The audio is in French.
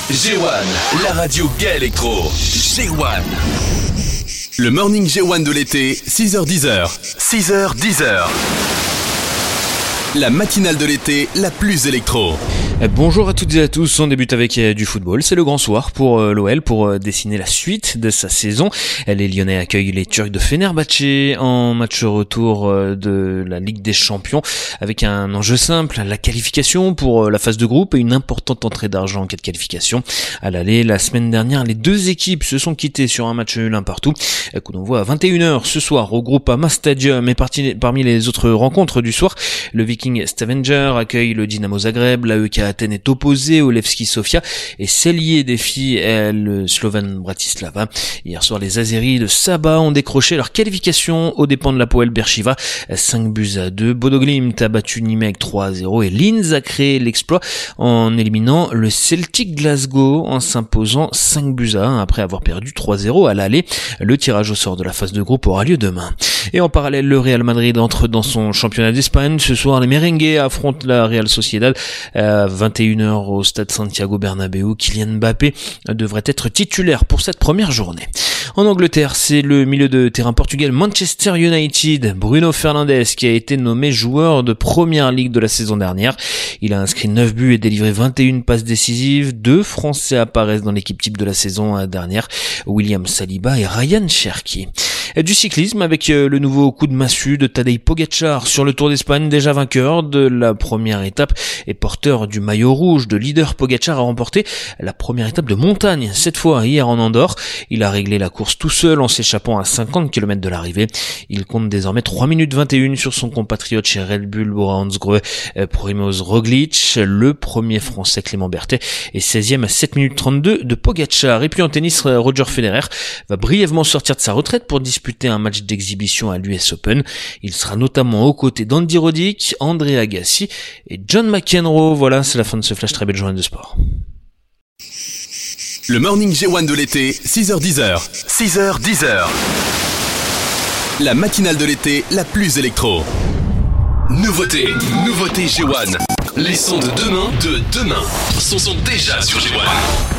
G1, la radio gay électro. G1. Le morning G1 de l'été, 6h-10h. 6h-10h. La matinale de l'été, la plus électro. Bonjour à toutes et à tous, on débute avec du football. C'est le grand soir pour l'OL pour dessiner la suite de sa saison. Les Lyonnais accueillent les Turcs de Fenerbahçe en match retour de la Ligue des Champions avec un enjeu simple, la qualification pour la phase de groupe et une importante entrée d'argent en cas de qualification. À l'aller, la semaine dernière, les deux équipes se sont quittées sur un match nul un partout. Coup d'envoi à 21h ce soir au Groupama Stadium. Et parmi les autres rencontres du soir, le Viking Stavanger accueille le Dynamo Zagreb, l'AEK Athènes est opposé au Levski Sofia et Celje défie le Slovan Bratislava. Hier soir, les Azeris de Saba ont décroché leur qualification aux dépens de l'Hapoel Beersheva, 5-2. Bodo Glimt a battu Nîmes 3-0 et Linz a créé l'exploit en éliminant le Celtic Glasgow en s'imposant 5-1 après avoir perdu 3-0 à l'aller. Le tirage au sort de la phase de groupe aura lieu demain. Et en parallèle, le Real Madrid entre dans son championnat d'Espagne. Ce soir, les merengues affrontent la Real Sociedad à 21h au stade Santiago Bernabéu. Kylian Mbappé devrait être titulaire pour cette première journée. En Angleterre, c'est le milieu de terrain portugais Manchester United, Bruno Fernandes, qui a été nommé joueur de première ligue de la saison dernière. Il a inscrit 9 buts et délivré 21 passes décisives. 2 Français apparaissent dans l'équipe type de la saison dernière, William Saliba et Ryan Cherki. Du cyclisme avec le nouveau coup de massue de Tadej Pogačar sur le Tour d'Espagne, déjà vainqueur de la première étape et porteur du maillot rouge de leader. Pogačar a remporté la première étape de montagne, cette fois hier en Andorre. Il a réglé la course tout seul en s'échappant à 50 km de l'arrivée. Il compte désormais 3 minutes 21 sur son compatriote chez Red Bull Hansgrohe, Primož Roglič. Le premier français Clément Berthet est 16e à 7 minutes 32 de Pogačar. Et puis en tennis, Roger Federer va brièvement sortir de sa retraite pour disputer un match d'exhibition à l'US Open. Il sera notamment aux côtés d'Andy Roddick, André Agassi et John McEnroe. Voilà, c'est la fin de ce flash. Très belle journée de sport. Le morning G1 de l'été, 6h-10h. 6h-10h. La matinale de l'été, la plus électro. Nouveauté G1. Les sons de demain sont déjà sur G1.